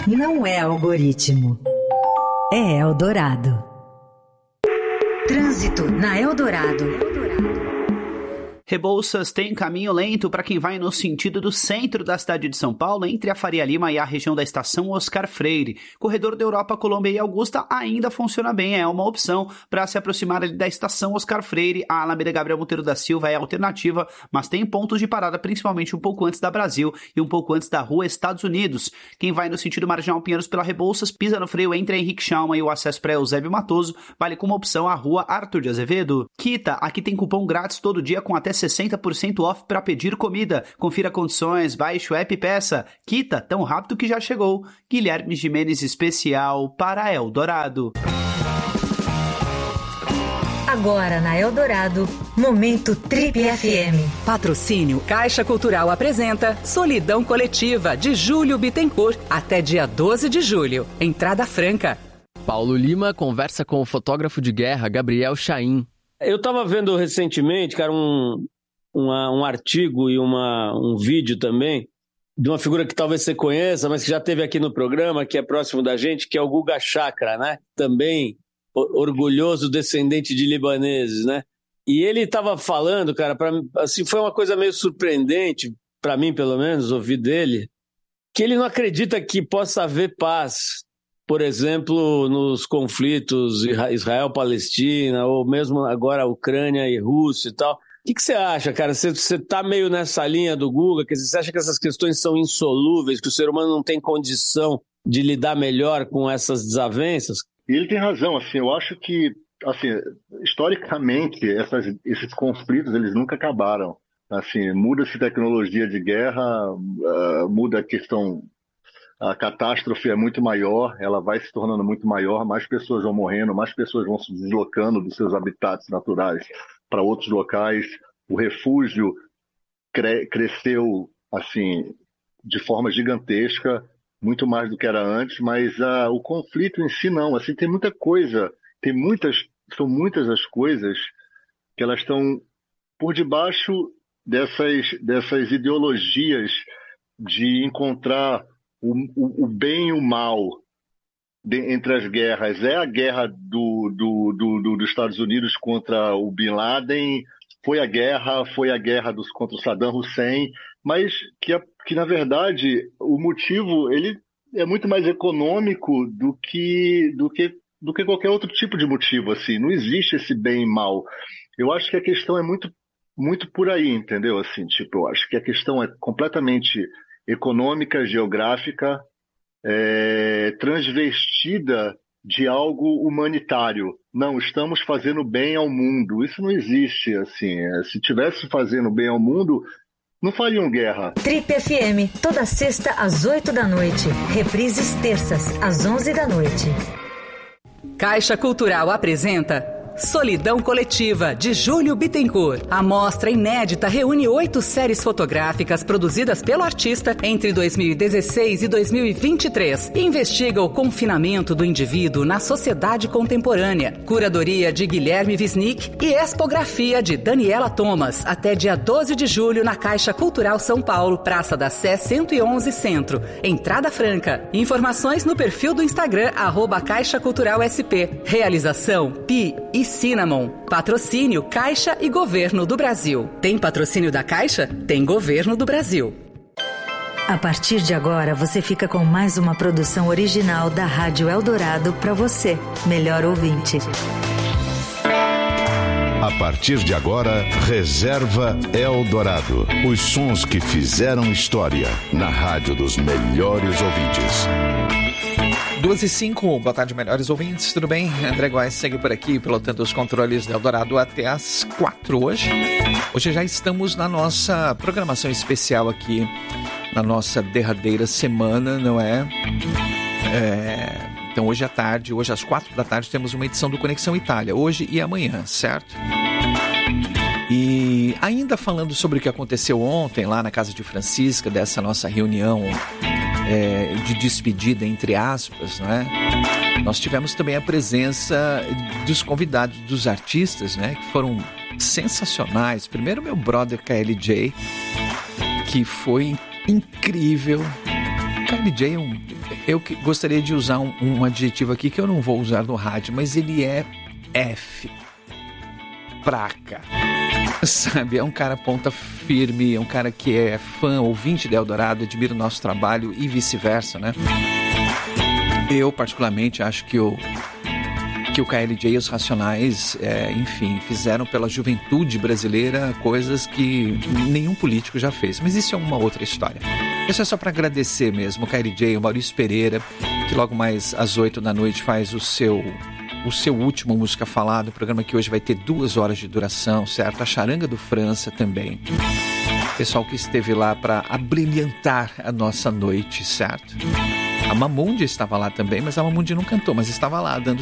não é algoritmo. É Eldorado. Trânsito na Eldorado. Rebouças tem caminho lento para quem vai no sentido do centro da cidade de São Paulo, entre a Faria Lima e a região da estação Oscar Freire. Corredor da Europa, Colômbia e Augusta ainda funciona bem, é uma opção para se aproximar da estação Oscar Freire. A Alameda Gabriel Monteiro da Silva é a alternativa, mas tem pontos de parada, principalmente um pouco antes da Brasil e um pouco antes da Rua Estados Unidos. Quem vai no sentido Marginal Pinheiros pela Rebouças, pisa no freio entre a Henrique Schaumann e o acesso para Eusébio Matoso, vale como opção a Rua Arthur de Azevedo. Quita, aqui tem cupom grátis todo dia com até 60% off para pedir comida. Confira condições, baixe o app e peça. Quita, tão rápido que já chegou. Guilherme Gimenez especial para Eldorado. Agora na Eldorado, Momento Trip FM. Patrocínio Caixa Cultural apresenta Solidão Coletiva, de Júlio Bittencourt, até dia 12 de julho. Entrada franca. Paulo Lima conversa com o fotógrafo de guerra Gabriel Chaim. Eu estava vendo recentemente, cara, um artigo e um vídeo também de uma figura que talvez você conheça, mas que já esteve aqui no programa, que é próximo da gente, que é o Guga Chakra, né? Também orgulhoso descendente de libaneses, né? E ele estava falando, cara, assim, foi uma coisa meio surpreendente, para mim pelo menos, ouvir dele, que ele não acredita que possa haver paz, por exemplo, nos conflitos Israel-Palestina, ou mesmo agora Ucrânia e Rússia e tal. O que você acha, cara? Você está meio nessa linha do Guga? Você acha que essas questões são insolúveis, que o ser humano não tem condição de lidar melhor com essas desavenças? E ele tem razão, assim, eu acho que, assim, historicamente, esses conflitos, eles nunca acabaram. Assim, muda-se tecnologia de guerra, muda a questão, a catástrofe é muito maior, ela vai se tornando muito maior, mais pessoas vão morrendo, mais pessoas vão se deslocando dos seus habitats naturais para outros locais, o refúgio cresceu assim de forma gigantesca, muito mais do que era antes, mas o conflito em si não, assim, tem muita coisa, são muitas as coisas que elas estão por debaixo dessas ideologias de encontrar o bem e o mal entre as guerras. É a guerra dos Estados Unidos contra o Bin Laden, foi a guerra contra o Saddam Hussein, mas que na verdade o motivo ele é muito mais econômico do que qualquer outro tipo de motivo, assim. Não existe esse bem e mal. Eu acho que a questão é muito, muito por aí, entendeu? Assim, tipo, eu acho que a questão é completamente econômica, geográfica, transvestida de algo humanitário. Não, estamos fazendo bem ao mundo. Isso não existe, assim. Se tivesse fazendo bem ao mundo, não fariam guerra. Trip FM, toda sexta às 8 da noite. Reprises terças às 11 da noite. Caixa Cultural apresenta Solidão Coletiva, de Júlio Bittencourt. A mostra inédita reúne 8 séries fotográficas produzidas pelo artista entre 2016 e 2023. Investiga o confinamento do indivíduo na sociedade contemporânea. Curadoria de Guilherme Wisnik e expografia de Daniela Thomas. Até dia 12 de julho na Caixa Cultural São Paulo, Praça da Sé 111 Centro. Entrada franca. Informações no perfil do Instagram, @CaixaCulturalSP. Realização Pi e Cinnamon. Patrocínio Caixa e Governo do Brasil. Tem patrocínio da Caixa? Tem Governo do Brasil. A partir de agora, você fica com mais uma produção original da Rádio Eldorado para você, melhor ouvinte. A partir de agora, Reserva Eldorado. Os sons que fizeram história na rádio dos melhores ouvintes. 12h05, boa tarde, melhores ouvintes, tudo bem? André Góes segue por aqui, pilotando os controles do Eldorado até às 4 hoje. Hoje já estamos na nossa programação especial aqui, na nossa derradeira semana, não é? Então hoje à tarde, hoje às 4 da tarde, temos uma edição do Conexão Itália, hoje e amanhã, certo? E ainda falando sobre o que aconteceu ontem lá na casa de Francisca, dessa nossa reunião de despedida, entre aspas, não é? Nós tivemos também a presença dos convidados, dos artistas, né? Que foram sensacionais. Primeiro, meu brother KLJ, que foi incrível. KLJ é um Eu gostaria de usar um adjetivo aqui que eu não vou usar no rádio, mas ele é F. Praca. Sabe, é um cara ponta firme, é um cara que é fã, ouvinte de Eldorado, admira o nosso trabalho e vice-versa, né? Eu, particularmente, acho que o KLJ e os Racionais, enfim, fizeram pela juventude brasileira coisas que nenhum político já fez. Mas isso é uma outra história. Isso é só para agradecer mesmo o KLJ, o Maurício Pereira, que logo mais às 8 da noite faz o seu último Música Falada, o programa que hoje vai ter 2 horas de duração, certo? A Charanga do França também. Pessoal que esteve lá para abrilhantar a nossa noite, certo? A Mamundi estava lá também, mas a Mamundi não cantou, mas estava lá dando